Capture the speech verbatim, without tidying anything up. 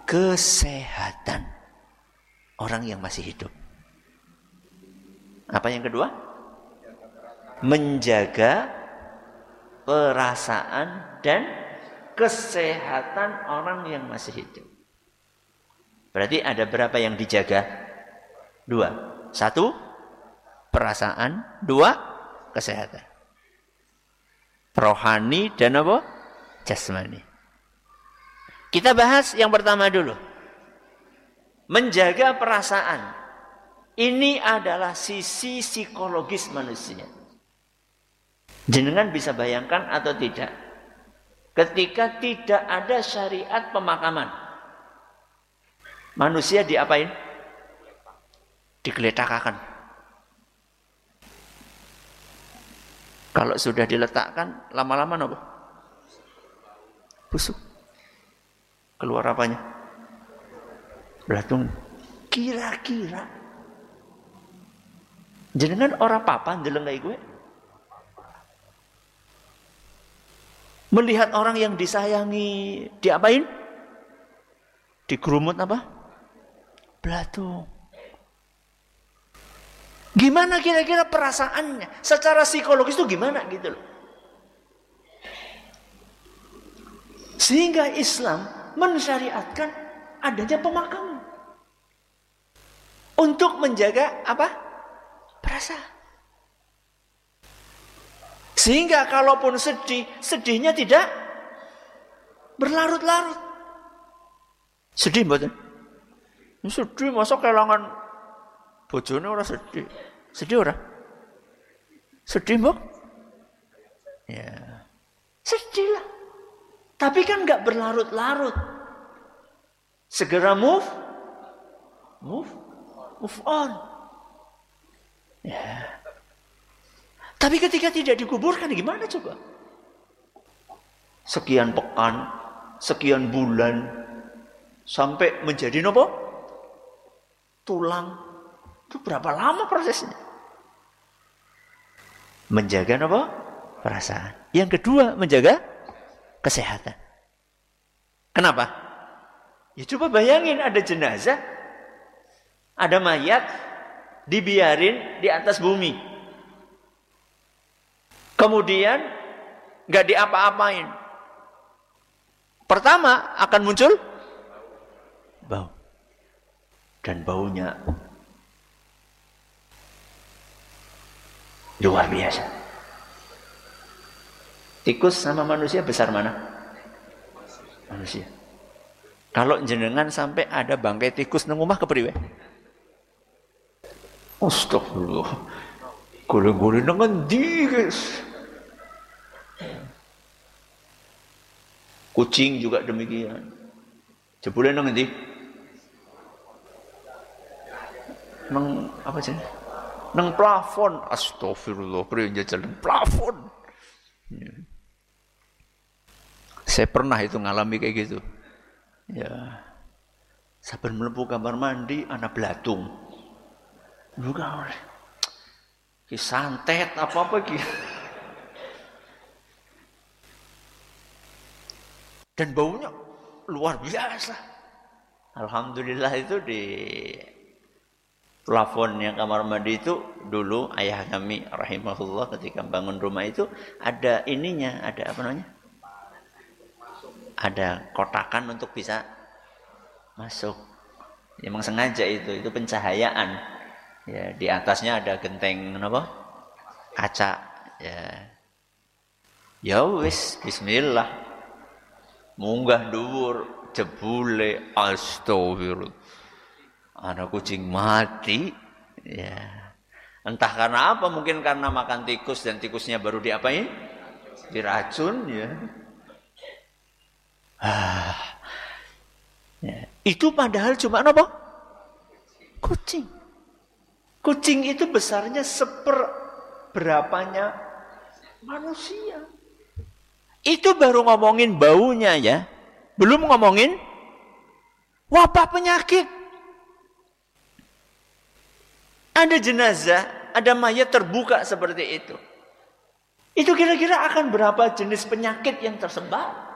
kesehatan orang yang masih hidup. Apa yang kedua? Menjaga perasaan dan kesehatan orang yang masih hidup. Berarti ada berapa yang dijaga? Dua. Satu, perasaan. Dua, kesehatan. Rohani dan apa? Jasmani. Kita bahas yang pertama dulu. Menjaga perasaan. Ini adalah sisi psikologis manusia. Jenengan bisa bayangkan atau tidak? Ketika tidak ada syariat pemakaman, manusia diapain? Digeletakkan. Kalau sudah diletakkan, lama-lama apa? Busuk. Keluar apanya? Belatung. Kira-kira jenengan orang papan ndeleng gue. Melihat orang yang disayangi diapain? Digerumut apa? Belatung. Gimana kira-kira perasaannya? Secara psikologis itu gimana gitu loh. Sehingga Islam mensyariatkan adanya pemakaman. Untuk menjaga apa? Perasaan. Sehingga kalaupun sedih, sedihnya tidak berlarut-larut. Sedih mboten? Sedih masa kehilangan bojone ora sedih. Sedih ora? Sedih mbok? Ya. Sedih lah. Tapi kan enggak berlarut-larut. Segera move move move on. Ya. Tapi ketika tidak dikuburkan gimana coba? Sekian pekan, sekian bulan, sampai menjadi nopo? Tulang. Itu berapa lama prosesnya? Menjaga nopo? Perasaan. Yang kedua, menjaga kesehatan. Kenapa? Ya coba bayangin ada jenazah, ada mayat, dibiarin di atas bumi. Kemudian nggak diapa-apain. Pertama akan muncul bau. Dan baunya luar biasa. Tikus sama manusia besar mana? Manusia. Kalau jenengan sampai ada bangkai tikus nang omah kepriwe? Astagfirullah. Golong-golong nang endi, guys? Kucing juga demikian. Jebule nang endi? Nang apa sih? Nang plafon. Astagfirullah, priye njajal nang plafon. Ya. Saya pernah itu ngalami kayak gitu. Ya. Saben mlebu kamar mandi ana blatung. Bukan. Ki santet apa-apa ki. Dan baunya luar biasa. Alhamdulillah itu di plafonnya kamar mandi itu dulu ayah kami rahimahullah ketika bangun rumah itu ada ininya, ada apa namanya? Ada kotakan untuk bisa masuk. Memang sengaja itu, itu pencahayaan. Ya, di atasnya ada genteng apa? Kaca. Ya. Ya wis, bismillah. Munggah dhuwur jebule astagfirullah. Ana kucing mati. Ya. Entah karena apa, mungkin karena makan tikus dan tikusnya baru diapain? Diracun ya. Ah. Ya. Itu padahal cuma apa? Kucing. Kucing itu besarnya seperberapanya manusia. Itu baru ngomongin baunya ya. Belum ngomongin wabah penyakit. Ada jenazah, ada mayat terbuka seperti itu. Itu kira-kira akan berapa jenis penyakit yang tersebar?